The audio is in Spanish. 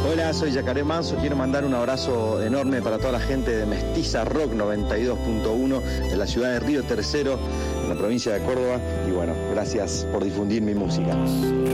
Hola, soy Yacaré Manso. Quiero mandar un abrazo enorme para toda la gente de Mestiza Rock 92.1 de la ciudad de Río Tercero, en la provincia de Córdoba. Y bueno, gracias por difundir mi música.